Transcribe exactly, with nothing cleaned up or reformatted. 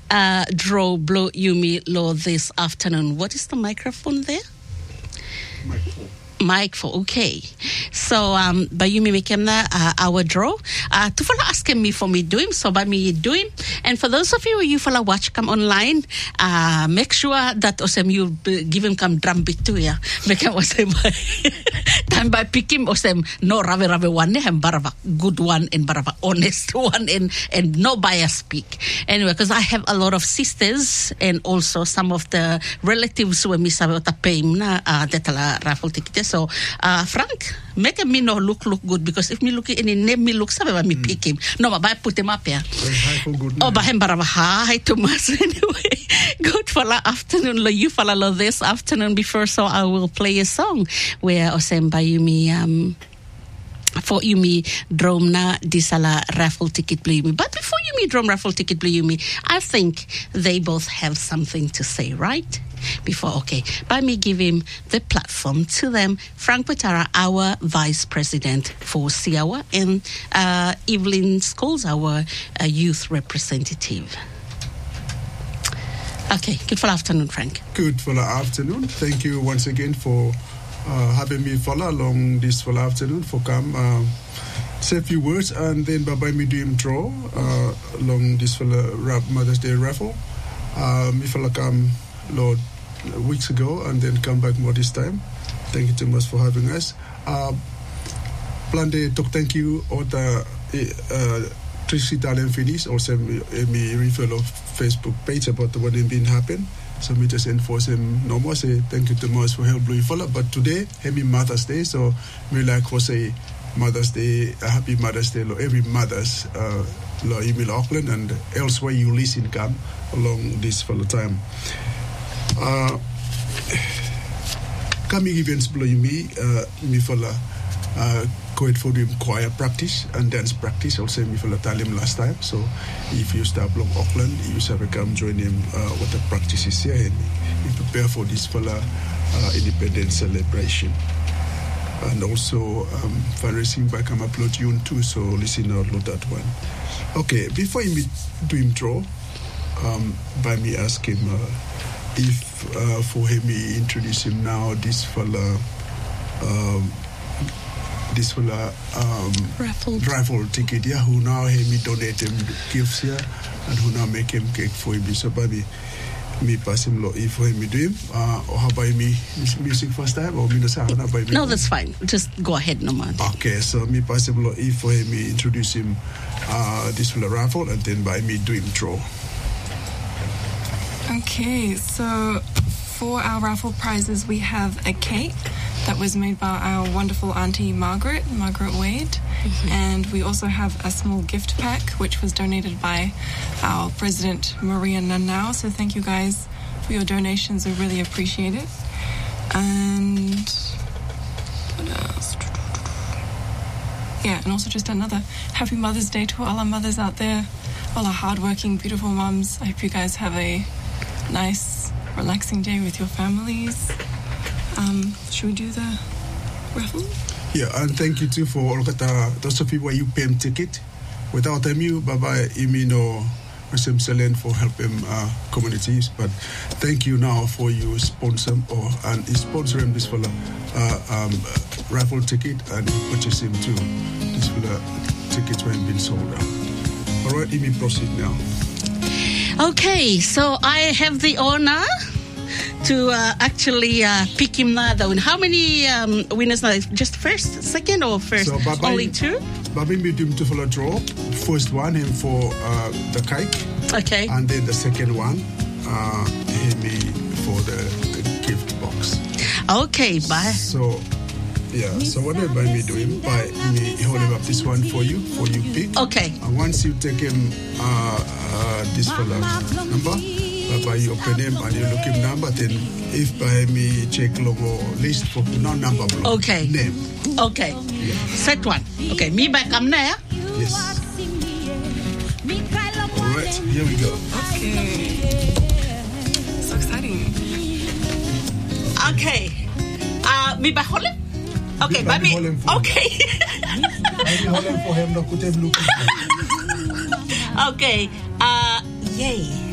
uh, draw blow Yumi law this afternoon. What is the microphone there? Microphone. Mike for okay. So um by you me make him uh, our draw. Uh to follow asking me for me doing so by me doing. And for those of you who you follow watch come online, uh make sure that osem you give him come drum beat too, yeah. Make him osem time by pick him osem no rave rave one him barava good one and barava honest one and and no bias speak. Anyway, because I have a lot of sisters and also some of the relatives who me sabe ta pay na uh that raffle ticket. So, uh, Frank, make me no look look good because if me look any name me look sabe me pick him. No, but I put him up here. Oh, but him barava hi Thomas. Anyway, good for the afternoon. Lo you follow this afternoon before, so I will play a song where Osem Bayumi um. for Yumi drum na disala raffle ticket blue Yumi. But before Yumi drum raffle ticket blue Yumi, I think they both have something to say, right? Before, okay, by me give him the platform to them. Frank Patara, our Vice President for Siawa, and uh, Evelyn Scholes, our uh, Youth Representative. Okay, good for the afternoon, Frank. Good for the afternoon. Thank you once again for uh, having me follow along this for the afternoon, for come uh, say a few words, and then by me do him draw uh, along this for the Mother's Day raffle. Uh, me follow come Lord weeks ago and then come back more this time. Thank you too much for having us. Uh, plan de talk thank you or the uh, Tracy Talent finish also me, me refer of Facebook page about the what has been happen. So me just enforce him no more say thank you too much for help Blue follow. But today happy Mother's Day, so me like for say Mother's Day, a happy Mother's Day, every mother's uh in Auckland and elsewhere you listen come along this for the time. Uh, coming events blow me, uh, me for the uh, Coed for him choir practice and dance practice. Also, me for the talim last time. So, if you start along Auckland, you should come join him. Uh, what the practice is here, and you prepare for this for the uh, independence celebration. And also, um, fundraising by come upload June too. So, listen out, load that one. Okay, before you do him draw, um, by me ask him. Uh, If uh, for him, we introduce him now, this fella, um, this fella, um, raffle. raffle ticket, yeah, who now him donate him gifts here, and who now make him cake for him. So, baby, me pass him lo if for him do him, uh, or how by me music first time, or me no say how by me. No, that's fine. Just go ahead, no man. Okay, so me pass him lo if for him, me introduce him, uh, this fella raffle, and then by me do him draw. Okay, so for our raffle prizes, we have a cake that was made by our wonderful auntie Margaret, Margaret Wade. Mm-hmm. And we also have a small gift pack, which was donated by our president, Maria Nanau. So thank you guys for your donations. We really appreciate it. And what else? Yeah, and also just another happy Mother's Day to all our mothers out there, all our hardworking, beautiful moms. I hope you guys have a nice, relaxing day with your families. Um, should we do the raffle? Yeah, and thank you too for all the those of people who pay him ticket. Without them, you, Baba, Imino, Masem Selen for helping uh, communities. But thank you now for you sponsor or and sponsoring this for the uh, um, raffle ticket and purchase him too. This for the tickets when been sold out. All right, Imi, proceed now. Okay, so I have the honor to uh, actually uh, pick him now. How many um, winners now? Just first, second, or first? So, only two? Babi made him to follow draw. First one, him for uh, the cake. Okay. And then the second one, uh, him for the, the gift box. Okay, bye. So, yeah, so what I by me doing, by me holding up this one for you, for you pick. Okay. And once you take him uh, uh, this fella number, uh, by you open him and you look him number, then if by me check logo list for no number block. Okay. Name. Okay. Yeah. Set one. Okay, me back come there. Yes. All right, here we go. Okay. So exciting. Okay. Uh, me back hold him? Okay, but me. Okay. For him, no, okay. Uh, yay.